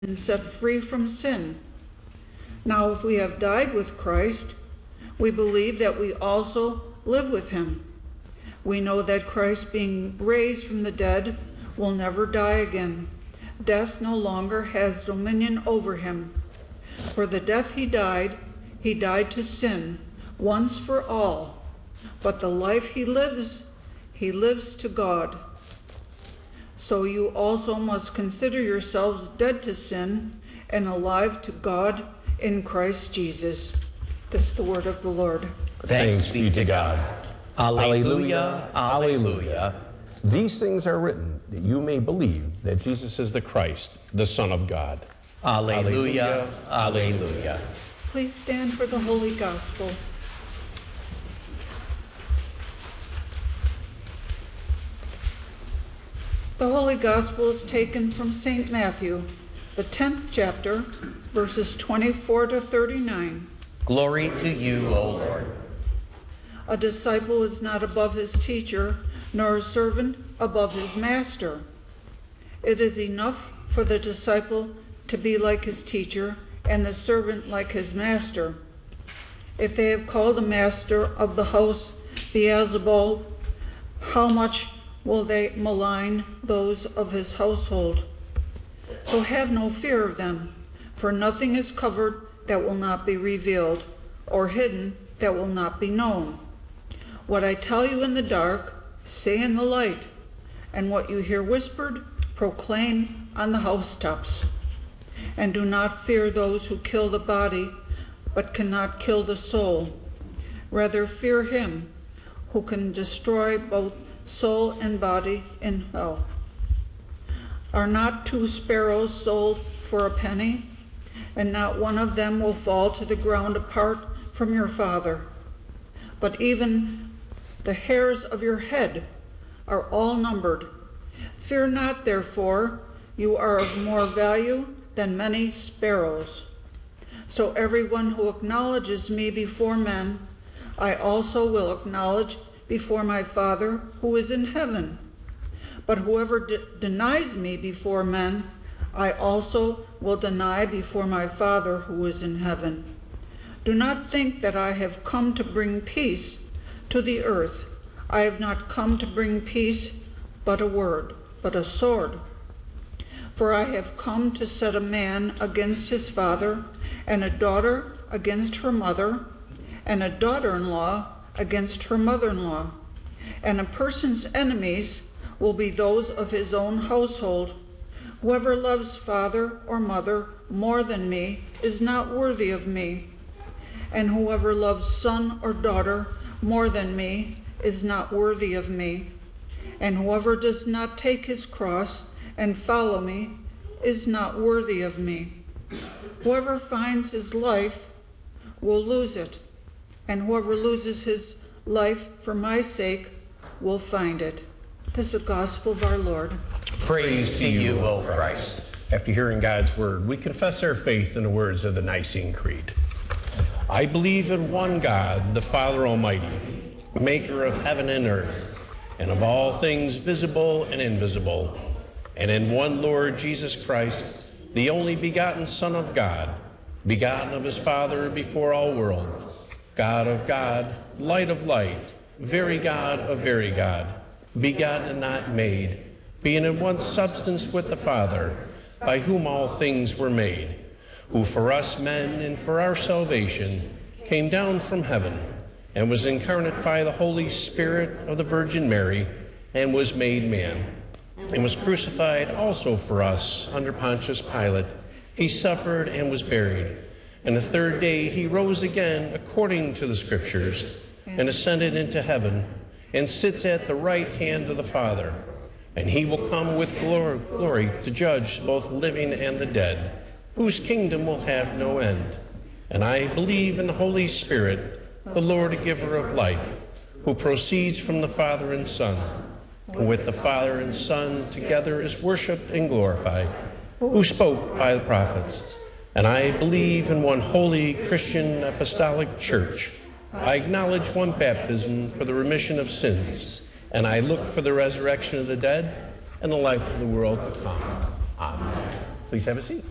and set free from sin. Now, if we have died with Christ, we believe that we also live with him. We know that Christ, being raised from the dead, will never die again. Death no longer has dominion over him. For the death he died to sin once for all. But the life he lives to God. So you also must consider yourselves dead to sin and alive to God in Christ Jesus. This is the word of the Lord. Thanks be to God. Alleluia, alleluia. These things are written that you may believe that Jesus is the Christ, the Son of God. Alleluia, alleluia. Please stand for the Holy Gospel. The Holy Gospel is taken from St. Matthew, the 10th chapter, verses 24 to 39. Glory to you, O Lord. A disciple is not above his teacher, nor a servant above his master. It is enough for the disciple to be like his teacher, and the servant like his master. If they have called the master of the house Beelzebul, how much will they malign those of his household? So have no fear of them, for nothing is covered that will not be revealed, or hidden that will not be known. What I tell you in the dark, say in the light, and what you hear whispered, proclaim on the housetops. And do not fear those who kill the body, but cannot kill the soul. Rather fear him who can destroy both soul and body in hell. Are not 2 sparrows sold for a penny? And not one of them will fall to the ground apart from your Father. But even the hairs of your head are all numbered. Fear not, therefore, you are of more value than many sparrows. So everyone who acknowledges me before men, I also will acknowledge before my Father who is in heaven. But whoever denies me before men, I also will deny before my Father who is in heaven. Do not think that I have come to bring peace to the earth. I have not come to bring peace, but a sword. For I have come to set a man against his father, and a daughter against her mother, and a daughter-in-law against her mother-in-law. And a person's enemies will be those of his own household. Whoever loves father or mother more than me is not worthy of me. And whoever loves son or daughter more than me is not worthy of me. And whoever does not take his cross and follow me is not worthy of me. Whoever finds his life will lose it, and whoever loses his life for my sake will find it. This is the gospel of our Lord. Praise to you, O Christ. After hearing God's word, we confess our faith in the words of the Nicene Creed. I believe in one God, the Father Almighty, maker of heaven and earth, and of all things visible and invisible, and in one Lord Jesus Christ, the only begotten Son of God, begotten of his Father before all worlds, God of God, light of light, very God of very God, begotten and not made, being in one substance with the Father, by whom all things were made, who for us men and for our salvation came down from heaven, and was incarnate by the Holy Spirit of the Virgin Mary, and was made man, and was crucified also for us under Pontius Pilate. He suffered and was buried, and the third day he rose again according to the Scriptures, and ascended into heaven, and sits at the right hand of the Father. And he will come with glory to judge both living and the dead, whose kingdom will have no end. And I believe in the Holy Spirit, the Lord, giver of life, who proceeds from the Father and Son, who with the Father and Son together is worshiped and glorified, who spoke by the prophets. And I believe in one holy Christian apostolic church. I acknowledge one baptism for the remission of sins, and I look for the resurrection of the dead and the life of the world to come. Amen. Please have a seat.